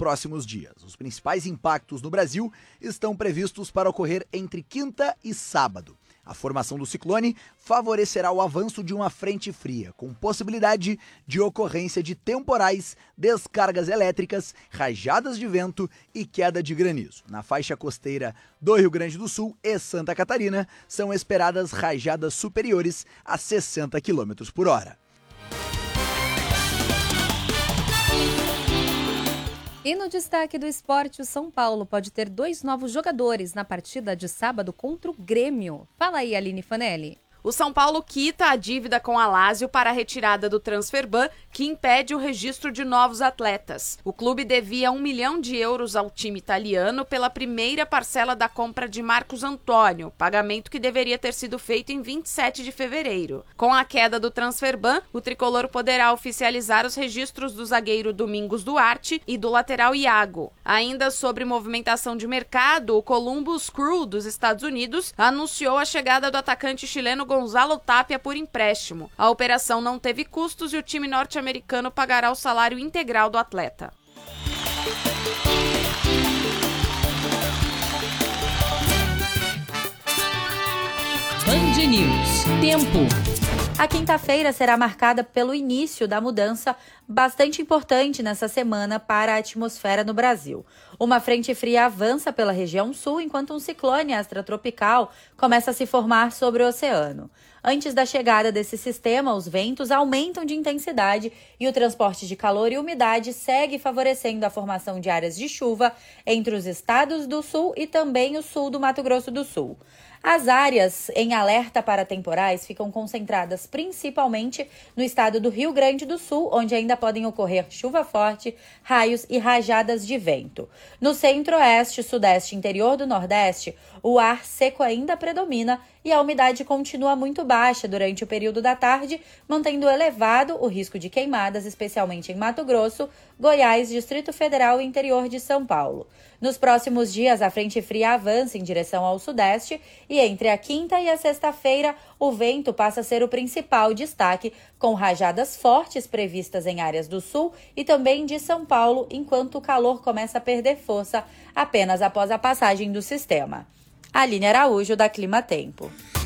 próximos dias. Os principais impactos no Brasil estão previstos para ocorrer entre quinta e sábado. A formação do ciclone favorecerá o avanço de uma frente fria, com possibilidade de ocorrência de temporais, descargas elétricas, rajadas de vento e queda de granizo. Na faixa costeira do Rio Grande do Sul e Santa Catarina, são esperadas rajadas superiores a 60 km por hora. E no destaque do esporte, o São Paulo pode ter 2 novos jogadores na partida de sábado contra o Grêmio. Fala aí, Aline Fanelli. O São Paulo quita a dívida com a Lazio para a retirada do transfer-ban, que impede o registro de novos atletas. O clube devia 1 milhão de euros ao time italiano pela primeira parcela da compra de Marcos Antônio, pagamento que deveria ter sido feito em 27 de fevereiro. Com a queda do transfer-ban, o tricolor poderá oficializar os registros do zagueiro Domingos Duarte e do lateral Iago. Ainda sobre movimentação de mercado, o Columbus Crew dos Estados Unidos anunciou a chegada do atacante chileno Gonzalo Tapia por empréstimo. A operação não teve custos e o time norte-americano pagará o salário integral do atleta. Band News. Tempo. A quinta-feira será marcada pelo início da mudança bastante importante nessa semana para a atmosfera no Brasil. Uma frente fria avança pela região sul, enquanto um ciclone extratropical começa a se formar sobre o oceano. Antes da chegada desse sistema, os ventos aumentam de intensidade e o transporte de calor e umidade segue favorecendo a formação de áreas de chuva entre os estados do sul e também o sul do Mato Grosso do Sul. As áreas em alerta para temporais ficam concentradas principalmente no estado do Rio Grande do Sul, onde ainda podem ocorrer chuva forte, raios e rajadas de vento. No centro-oeste, sudeste e interior do nordeste, o ar seco ainda predomina e a umidade continua muito baixa durante o período da tarde, mantendo elevado o risco de queimadas, especialmente em Mato Grosso, Goiás, Distrito Federal e interior de São Paulo. Nos próximos dias, a frente fria avança em direção ao sudeste e entre a quinta e a sexta-feira, o vento passa a ser o principal destaque, com rajadas fortes previstas em áreas do sul e também de São Paulo, enquanto o calor começa a perder força apenas após a passagem do sistema. Aline Araújo, da Clima Tempo.